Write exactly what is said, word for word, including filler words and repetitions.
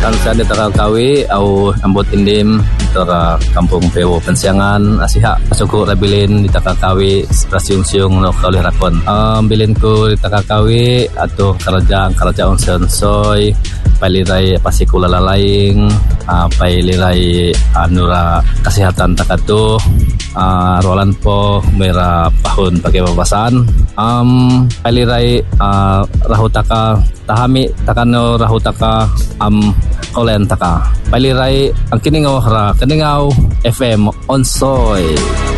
Tansa di Takakawi au ambot indim tora kampung Pewo Pensiangan asiha suku rabilin di Takakawi prasiung-siung no kaulih rakon. Um, bilin ko di Takakawi atau kerajaan kerajaan sonsoi pailirai pasikula lalaing uh, pailirai anura kesehatan takatu uh, rolan po mera pahun pakai babasan um, pailirai uh, rahutaka tahami takano rahutaka am kolen taka pailirai ang kiningaw ra kiningaw F M Onsoy.